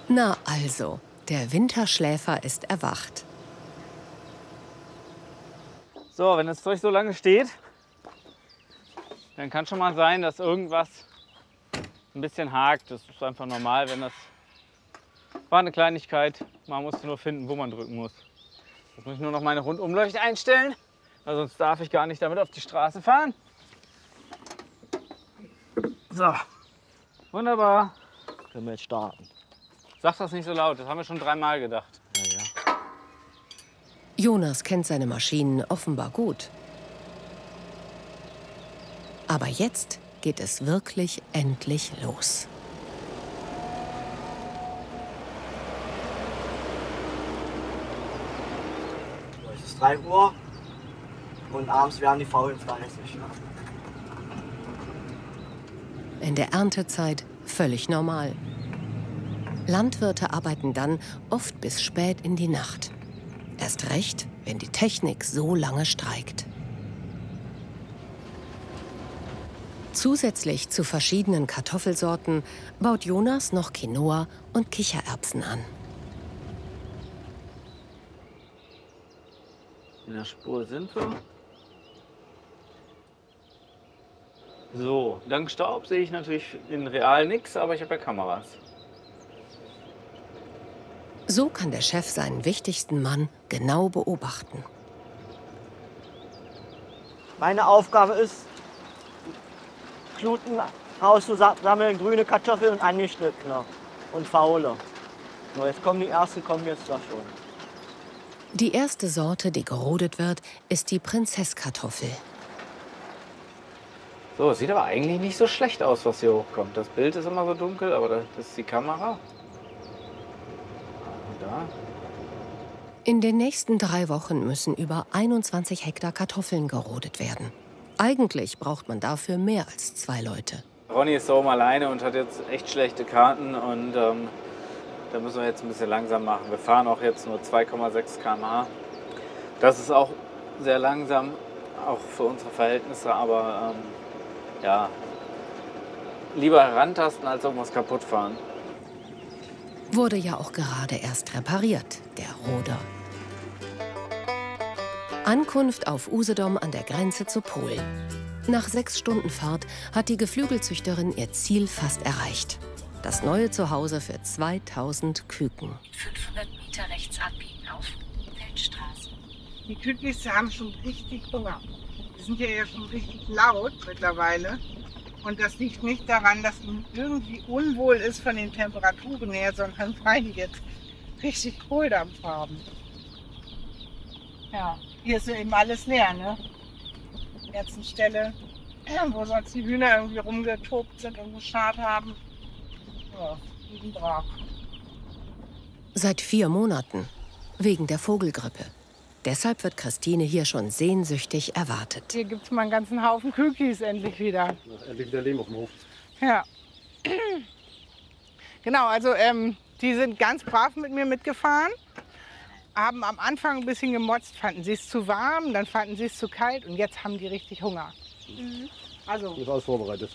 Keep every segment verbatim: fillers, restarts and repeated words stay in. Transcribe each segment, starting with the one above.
Na also, der Winterschläfer ist erwacht. So, wenn das Zeug so lange steht, dann kann schon mal sein, dass irgendwas ein bisschen hakt. Das ist einfach normal, wenn das war eine Kleinigkeit. Man musste nur finden, wo man drücken muss. Jetzt muss ich nur noch meine Rundumleuchte einstellen, weil sonst darf ich gar nicht damit auf die Straße fahren. So, wunderbar. Können wir jetzt starten? Sag das nicht so laut, das haben wir schon dreimal gedacht. Ja, ja. Jonas kennt seine Maschinen offenbar gut. Aber jetzt geht es wirklich endlich los. Es ist drei Uhr und abends werden die Faulen fleißig. In der Erntezeit völlig normal. Landwirte arbeiten dann oft bis spät in die Nacht. Erst recht, wenn die Technik so lange streikt. Zusätzlich zu verschiedenen Kartoffelsorten baut Jonas noch Quinoa und Kichererbsen an. In der Spur sind wir. So, dank Staub sehe ich natürlich in real nichts, aber ich habe ja Kameras. So kann der Chef seinen wichtigsten Mann genau beobachten. Meine Aufgabe ist, Kluten rauszusammeln, grüne Kartoffeln und angeschnittene und faule. So, jetzt kommen die ersten, kommen jetzt da schon. Die erste Sorte, die gerodet wird, ist die Prinzesskartoffel. So, es sieht aber eigentlich nicht so schlecht aus, was hier hochkommt. Das Bild ist immer so dunkel, aber das ist die Kamera. Und da. In den nächsten drei Wochen müssen über einundzwanzig Hektar Kartoffeln gerodet werden. Eigentlich braucht man dafür mehr als zwei Leute. Ronny ist da oben alleine und hat jetzt echt schlechte Karten und ähm, da müssen wir jetzt ein bisschen langsam machen. Wir fahren auch jetzt nur zwei Komma sechs Kilometer pro Stunde. Das ist auch sehr langsam, auch für unsere Verhältnisse, aber ähm, ja, lieber herantasten als irgendwas kaputt fahren. Wurde ja auch gerade erst repariert, der Roder. Ankunft auf Usedom an der Grenze zu Polen. Nach sechs Stunden Fahrt hat die Geflügelzüchterin ihr Ziel fast erreicht. Das neue Zuhause für zweitausend Küken. fünfhundert Meter rechts abbiegen auf Feldstraße. Die Kükis haben schon richtig Hunger. Die sind ja, ja schon richtig laut mittlerweile. Und das liegt nicht daran, dass ihnen irgendwie unwohl ist von den Temperaturen her, sondern weil die jetzt richtig Kohldampf haben. Ja, hier ist ja eben alles leer, ne? Jetzt eine Stelle, wo sonst die Hühner irgendwie rumgetobt sind und geschart haben. Ja, liegen brach. Seit vier Monaten. Wegen der Vogelgrippe. Deshalb wird Christine hier schon sehnsüchtig erwartet. Hier gibt es mal einen ganzen Haufen Kükis endlich wieder. Endlich wieder Leben auf dem Hof. Ja. Genau, also ähm, die sind ganz brav mit mir mitgefahren. Haben am Anfang ein bisschen gemotzt, fanden sie es zu warm, dann fanden sie es zu kalt und jetzt haben die richtig Hunger. Mhm. Also. Ist alles vorbereitet.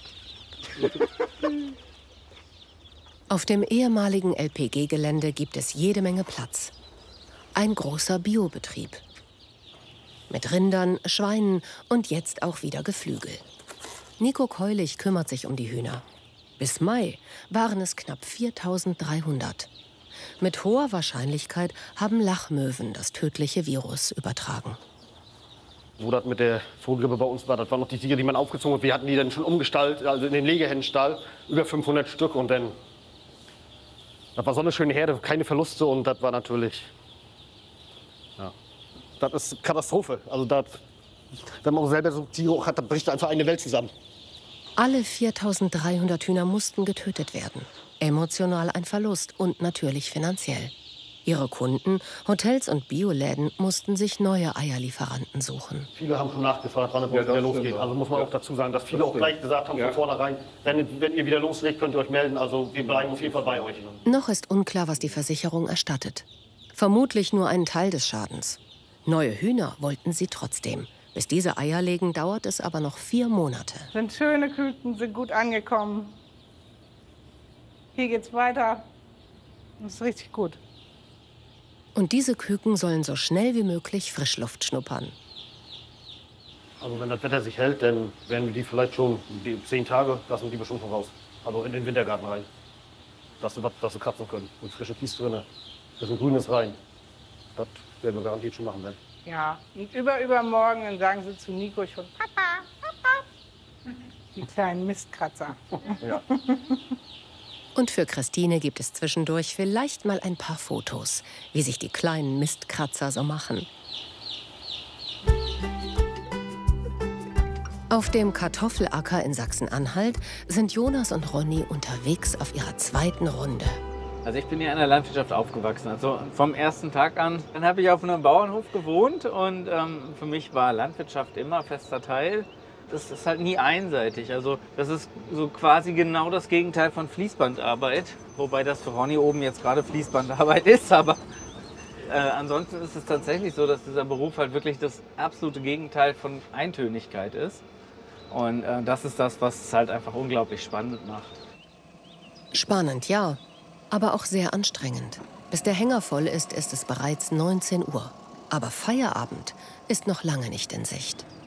Auf dem ehemaligen L P G-Gelände gibt es jede Menge Platz. Ein großer Biobetrieb. Mit Rindern, Schweinen und jetzt auch wieder Geflügel. Nico Keulich kümmert sich um die Hühner. Bis Mai waren es knapp viertausenddreihundert. Mit hoher Wahrscheinlichkeit haben Lachmöwen das tödliche Virus übertragen. Wo das mit der Vogelgrippe bei uns war, das waren noch die Tiere, die man aufgezogen hat. Wir hatten die dann schon umgestaltet, also in den Legehennenstall, über fünfhundert Stück. Und dann, das war so eine schöne Herde, keine Verluste und das war natürlich, ja, das ist Katastrophe. Also das, wenn man selber so Tiere hat, dann bricht einfach eine Welt zusammen. Alle viertausenddreihundert Hühner mussten getötet werden. Emotional ein Verlust und natürlich finanziell. Ihre Kunden, Hotels und Bioläden mussten sich neue Eierlieferanten suchen. Viele haben schon nachgefragt, wann es ja, wieder losgeht. Also muss man ja auch dazu sagen, dass viele auch gleich gesagt haben, ja, von vornherein, wenn, wenn ihr wieder loslegt, könnt ihr euch melden. Also wir bleiben auf jeden Fall bei euch. Noch ist unklar, was die Versicherung erstattet. Vermutlich nur einen Teil des Schadens. Neue Hühner wollten sie trotzdem. Bis diese Eier legen, dauert es aber noch vier Monate. Sind schöne Küken, sind gut angekommen. Hier geht's weiter. Das ist richtig gut. Und diese Küken sollen so schnell wie möglich Frischluft schnuppern. Also wenn das Wetter sich hält, dann werden wir die vielleicht schon die zehn Tage, lassen wir die bestimmt schon raus. Also in den Wintergarten rein. Dass sie, dass sie kratzen können. Und frische Kies drin. Das ist ein grünes rein. Das werden wir garantiert schon machen werden. Ja, und über übermorgen, dann sagen sie zu Nico schon, Papa, Papa. Die kleinen Mistkratzer. Ja. Und für Christine gibt es zwischendurch vielleicht mal ein paar Fotos, wie sich die kleinen Mistkratzer so machen. Auf dem Kartoffelacker in Sachsen-Anhalt sind Jonas und Ronny unterwegs auf ihrer zweiten Runde. Also ich bin hier in der Landwirtschaft aufgewachsen, also vom ersten Tag an. Dann habe ich auf einem Bauernhof gewohnt und ähm, für mich war Landwirtschaft immer fester Teil. Das ist halt nie einseitig, also das ist so quasi genau das Gegenteil von Fließbandarbeit. Wobei das für Ronny oben jetzt gerade Fließbandarbeit ist, aber äh, ansonsten ist es tatsächlich so, dass dieser Beruf halt wirklich das absolute Gegenteil von Eintönigkeit ist. Und äh, das ist das, was es halt einfach unglaublich spannend macht. Spannend, ja, aber auch sehr anstrengend. Bis der Hänger voll ist, ist es bereits neunzehn Uhr. Aber Feierabend ist noch lange nicht in Sicht.